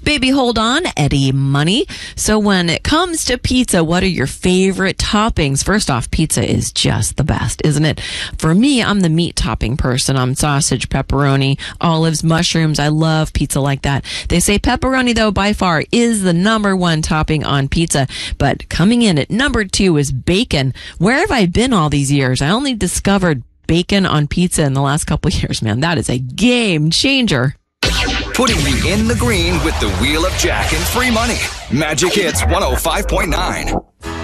Baby, hold on, Eddie Money. So when it comes to pizza, what are your favorite toppings? First off, pizza is just the best, isn't it? For me, I'm the meat topping person. I'm sausage, pepperoni, olives, mushrooms. I love pizza like that. They say pepperoni, though, by far is the number one topping on pizza. But coming in at number 2 is bacon. Where have I been all these years? I only discovered bacon on pizza in the last couple of years, man. That is a game changer. Putting you in the green with the Wheel of Jack and free money. Magic Hits 105.9.